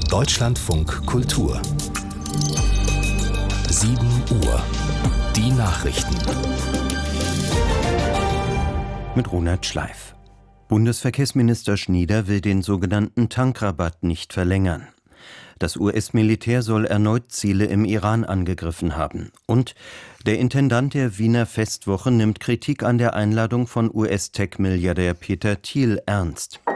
Deutschlandfunk Kultur 7 Uhr. Die Nachrichten. Mit Ronald Schleif. Bundesverkehrsminister Schnieder will den sogenannten Tankrabatt nicht verlängern. Das US-Militär soll erneut Ziele im Iran angegriffen haben. Und der Intendant der Wiener Festwoche nimmt Kritik an der Einladung von US-Tech-Milliardär Peter Thiel ernst.